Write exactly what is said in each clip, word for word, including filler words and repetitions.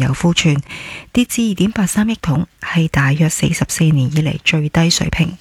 油庫存，跌至二點八三億桶，係大約四十四年以嚟最低水平。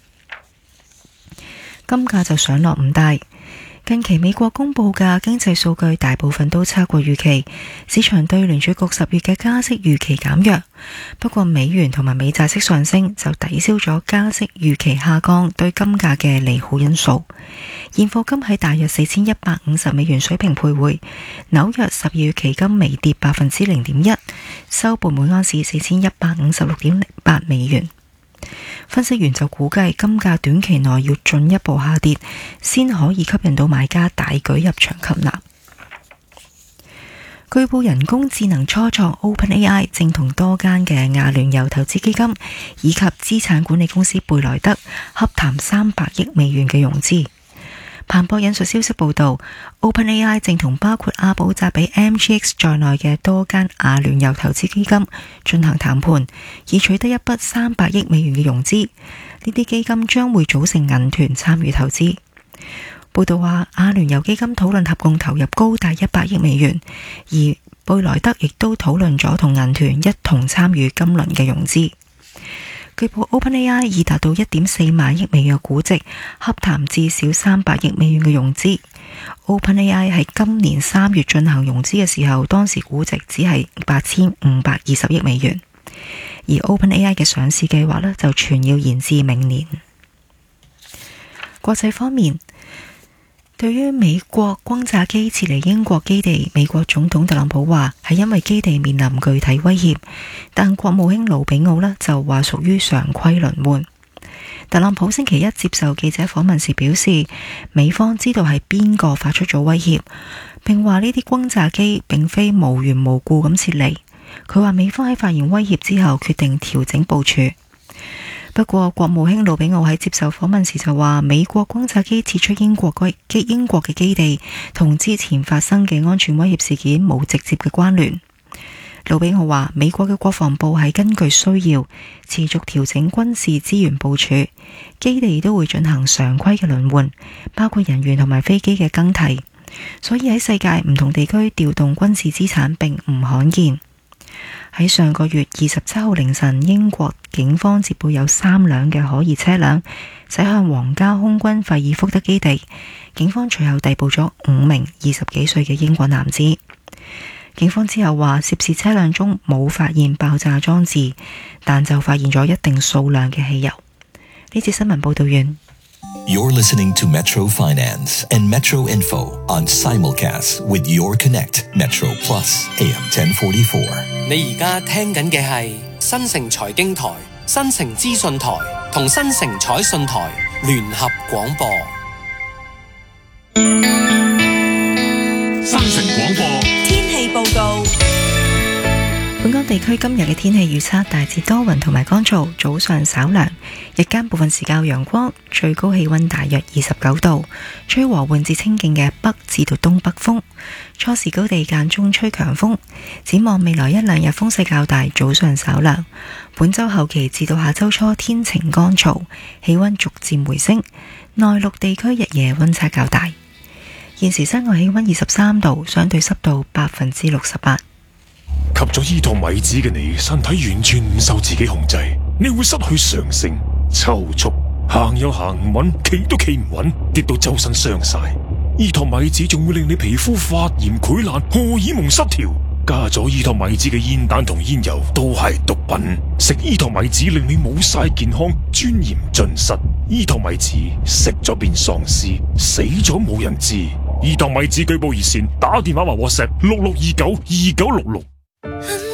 金價就上落唔大。近期美國公布嘅經濟數據大部分都差過預期，市場對聯儲局十月嘅加息預期減弱。不過美元同埋美債息上升就抵消咗加息預期下降對金價嘅利好因素。現貨金喺大約四千一百五十美元水平徘徊，紐約十二月期金微跌百分之零點一，收報每盎司四千一百五十六點零八美元。分析員就估計金價短期內要進一步下跌，先可以吸引到買家大舉入場吸納。據報人工智能初創 OpenAI 正同多間嘅亞聯酋投資基金以及資產管理公司貝萊德洽談三百億美元嘅融資。彭博引述消息報道 ，OpenAI 正同包括阿布扎比 M G X 在內嘅多間亞聯酋投資基金進行談判，以取得一筆三百億美元嘅融資。呢啲基金將會組成銀團參與投資。報道話，亞聯酋基金討論合共投入高達一百億美元，而貝萊德亦都討論咗同銀團一同參與今輪嘅融資。據報 OpenAI 已達到一點四萬億美元嘅估值，洽談至少三百億美元嘅融資。OpenAI 喺今年三月進行融資嘅時候，當時估值只係八千五百二十億美元，而 OpenAI 嘅上市計劃呢就全要延至明年。國際方面，對於美國轟炸機撤離英國基地，美國總統特朗普話係因為基地面臨具體威脅，但國務卿盧比奧呢就話屬於常規輪換。特朗普星期一接受記者訪問時表示，美方知道係邊個發出咗威脅，並話呢啲轟炸機並非無緣無故咁撤離。佢話美方喺發現威脅之後決定調整部署。不過，國務卿盧比奧喺接受訪問時就話，美國轟炸機撤出英國基英國嘅基地，同之前發生嘅安全威脅事件冇直接嘅關聯。盧比奧話，美國嘅國防部係根據需要持續調整軍事資源部署，基地都會進行常規嘅輪換，包括人員同埋飛機嘅更替。所以喺世界唔同地區調動軍事資產並唔罕見。喺上個月二十七號凌晨，英國警方接報有三輛嘅可疑車輛駛向皇家空軍費爾福德基地，警方隨後逮捕咗五名二十幾歲嘅英國男子。警方之後話，涉事車輛中冇發現爆炸裝置，但就發現咗一定數量嘅汽油。呢節新聞報道完。 You're listening to Metro Finance and Metro Info on simulcast with Your Connect Metro Plus A M ten forty-four。 你而家聽緊嘅係新城財經台、新城資訊台同新城彩訊台聯合廣播。 新城廣播天氣報告。 本港地區今日嘅天氣預測大致多雲同埋乾燥，早上稍涼，日間部分時間有陽光，最高氣溫大約二十九度，吹和緩至清勁嘅北至到東北風，初時高地間中吹強風。展望未來一兩日風勢較大，早上稍涼。本周後期至到下周初天晴乾燥，氣溫逐漸回升，內陸地區日夜溫差較大。現時室外氣溫二十三度，相對濕度百分之六十八。 吸咗伊托米子嘅你，身體完全唔受自己控制，你會失去常性、抽搐，行又行唔穩，企都企唔穩，跌到周身傷晒。伊托米子仲會令你皮膚發炎、潰爛、荷爾蒙失調。加咗伊托米子嘅煙彈同煙油都係毒品，食伊托米子令你冇晒健康、尊嚴盡失。伊托米子食咗變喪屍，死咗冇人知。伊托米子舉報熱線，打電話話WhatsApp六六二九二九六六。